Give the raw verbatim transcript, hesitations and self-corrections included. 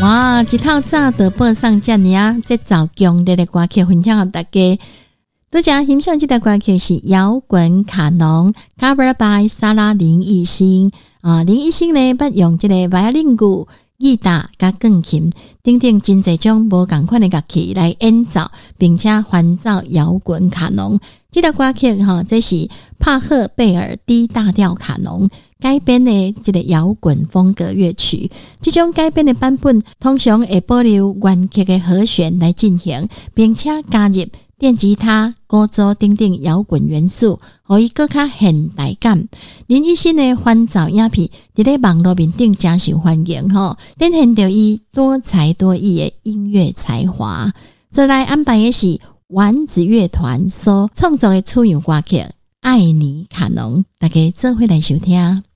哇，一套早就报上这呢啊，这早强烈的歌曲分享给大家。大家欣赏这台歌曲是摇滚卡农 cover by 莎拉林奕星啊，林奕星呢捌用这个 violin 鼓、吉他加钢琴等等真侪种无同款的乐器来演奏，并且翻奏摇滚卡农。这台歌曲哈，这是帕赫贝尔 D 大调卡农改编的这个摇滚风格乐曲。这种改编的版本通常会保留原曲的和弦来进行，并且加入电吉他、鼓组等等摇滚元素，互伊更较现代感。林奕星的翻奏影片伫咧网络面顶真受欢迎吼，展现着伊多才多艺的音乐才华。再来安排的是丸子乐团所创作的出游歌曲《爱你卡农》，大家做伙来收听。